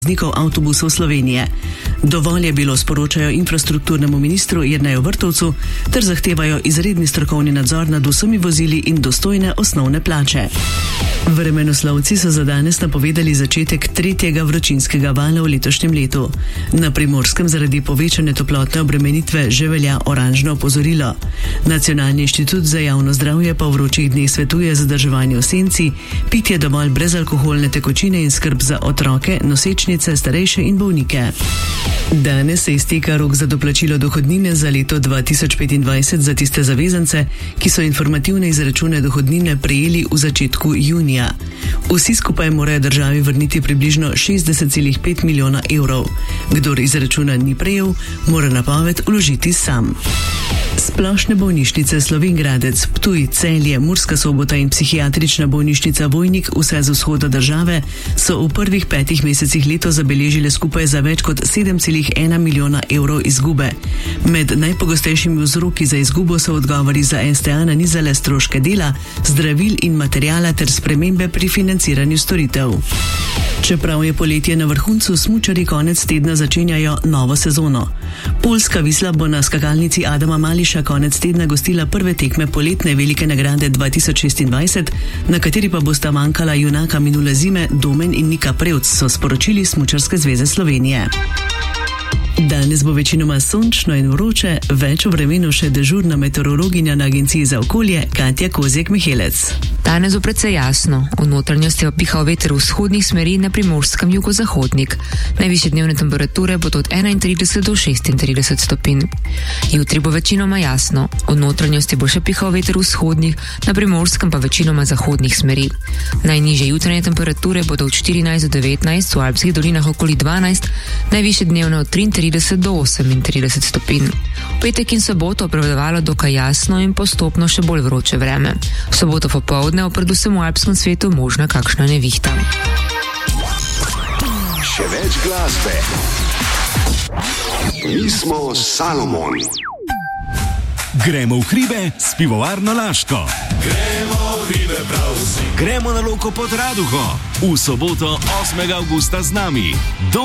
voznikov avtobusov Slovenije. Dovolj je bilo, sporočajo infrastrukturnemu ministru Jerneju Vrtovcu, ter zahtevajo izredni strokovni nadzor nad vsemi vozili in dostojne osnovne plače. Vremenoslovci so za danes napovedali začetek tretjega vročinskega vala v letošnjem letu. Na Primorskem zaradi povečane toplotne obremenitve že velja oranžno opozorilo. Nacionalni inštitut za javno zdravje pa v vročih dneh svetuje zadrževanje v senci, pitje dovolj brezalkoholne tekočine in skrb za otroke, nosečnice, starejše in bolnike. Danes se izteka rok za doplačilo dohodnine za leto 2025 za tiste zavezance, ki so informativne izračune dohodnine prejeli v začetku junija. Vsi skupaj morajo državi vrniti približno 60,5 milijona evrov. Kdor izračuna ni prejel, mora napoved vložiti sam. Splošne bolnišnice Slovenj Gradec, Ptuj, Celje, Murska Sobota in psihiatrična bolnišnica Vojnik, vse z vzhoda države, so v prvih 5 mesecih letos zabeležile skupaj za več kot 7,1 milijona evrov izgube. Med najpogostejšimi vzroki za izgubo so odgovori za STA nanizale stroške dela, zdravil in materijala ter spremembe pri financiranju storitev. Čeprav je poletje na vrhuncu, smučarji konec tedna začenjajo novo sezono. Poljska Visla bo na skakalnici Adama Mališa konec tedna gostila prve tekme poletne velike nagrade 2026, na kateri pa bosta manjkala junaka minule zime Domen in Nika Prevc, so sporočili Smučarske zveze Slovenije. Danes bo večinoma sončno in vroče, več o vremenu še dežurna meteorologinja na Agenciji za okolje Katja Kozjek-Mihelec. Danes bo precej jasno, v notranjosti pa pihal veter vzhodnih smeri, na Primorskem jugozahodnik. Najvišje dnevne temperature bodo od 31 do 36 stopinj. Jutri bo večinoma jasno, v notranjosti bo še pihal veter vzhodnih, na Primorskem pa večinoma zahodnih smeri. Najnižje jutranje temperature bodo od 14 do 19, v alpskih dolinah okoli 12, najvišje dnevne od 33 do 38 stopinj. V petek in soboto prevladovalo dokaj jasno in postopno še bolj vroče vreme. V soboto popoldne predvsem v alpskem svetu možna kakšna nevihta. Še več glasbe. Mi smo Salomon. Gremo v hribe s pivovarno Laško. Gremo v hribe prav vsi. Gremo na Loko pod Raduho. V soboto 8. avgusta z nami.